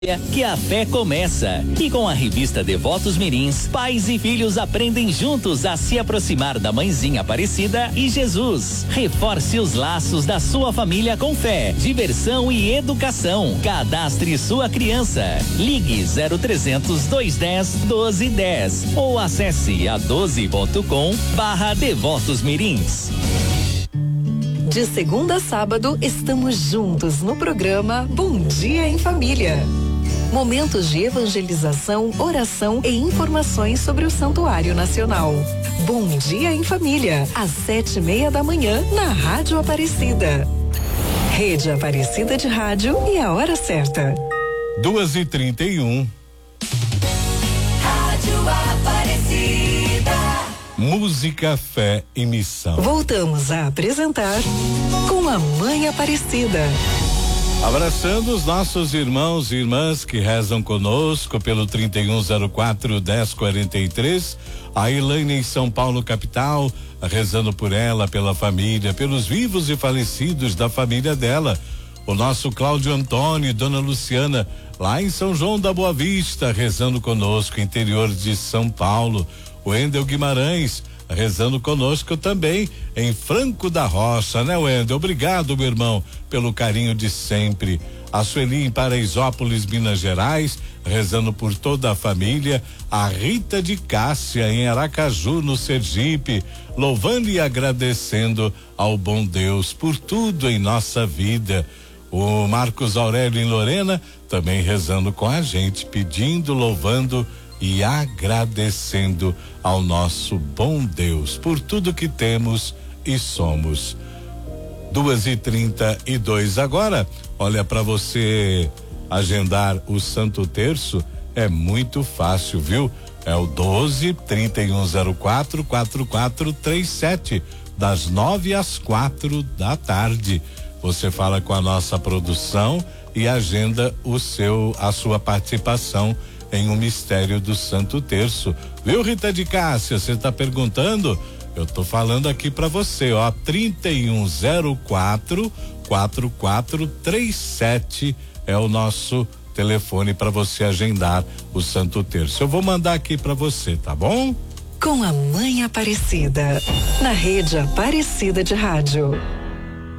Que a fé começa. E com a revista Devotos Mirins, pais e filhos aprendem juntos a se aproximar da Mãezinha Aparecida e Jesus. Reforce os laços da sua família com fé, diversão e educação. Cadastre sua criança. Ligue 0300 210 1210 ou acesse a12.com/Devotos Mirins. De segunda a sábado, estamos juntos no programa Bom Dia em Família. Momentos de evangelização, oração e informações sobre o Santuário Nacional. Bom Dia em Família, às 7:30 da manhã, na Rádio Aparecida. Rede Aparecida de Rádio e a hora certa. 2h31. Rádio Aparecida. Música, fé e missão. Voltamos a apresentar Com a Mãe Aparecida. Abraçando os nossos irmãos e irmãs que rezam conosco pelo 3104-1043. A Elaine em São Paulo, capital, rezando por ela, pela família, pelos vivos e falecidos da família dela. O nosso Cláudio Antônio e Dona Luciana, lá em São João da Boa Vista, rezando conosco, interior de São Paulo. O Wendel Guimarães, rezando conosco também em Franco da Roça, né, Wendel? Obrigado, meu irmão, pelo carinho de sempre. A Sueli em Paraisópolis, Minas Gerais, rezando por toda a família. A Rita de Cássia em Aracaju, no Sergipe, louvando e agradecendo ao bom Deus por tudo em nossa vida. O Marcos Aurélio em Lorena, também rezando com a gente, pedindo, louvando e agradecendo ao nosso bom Deus por tudo que temos e somos. 2h32 agora. Olha, para você agendar o Santo Terço é muito fácil, viu? É o 12-3104-4437, das 9 às 4 da tarde. Você fala com a nossa produção e agenda a sua participação em um mistério do Santo Terço. Viu, Rita de Cássia? Você tá perguntando? Eu tô falando aqui pra você, ó, 3104-4437 é o nosso telefone para você agendar o Santo Terço. Eu vou mandar aqui pra você, tá bom? Com a Mãe Aparecida, na Rede Aparecida de Rádio.